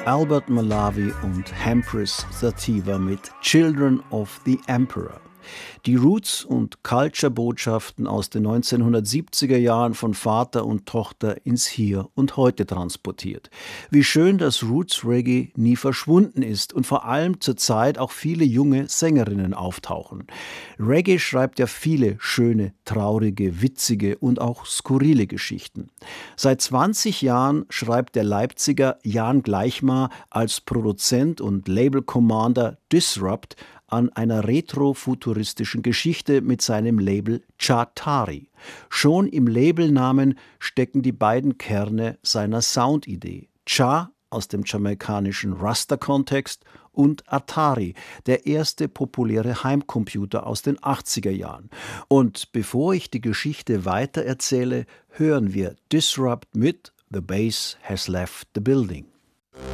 Albert Malawi und Hampris Sativa mit Children of the Emperor. Die Roots- und Culture-Botschaften aus den 1970er Jahren von Vater und Tochter ins Hier und Heute transportiert. Wie schön, dass Roots-Reggae nie verschwunden ist und vor allem zurzeit auch viele junge Sängerinnen auftauchen. Reggae schreibt ja viele schöne, traurige, witzige und auch skurrile Geschichten. Seit 20 Jahren schreibt der Leipziger Jan Gleichmar als Produzent und Label-Commander Disrupt an einer retrofuturistischen Geschichte mit seinem Label Cha-Tari. Schon im Labelnamen stecken die beiden Kerne seiner Soundidee. Cha aus dem jamaikanischen Rasta-Kontext und Atari, der erste populäre Heimcomputer aus den 80er Jahren. Und bevor ich die Geschichte weitererzähle, hören wir Disrupt mit The Bass Has Left the Building.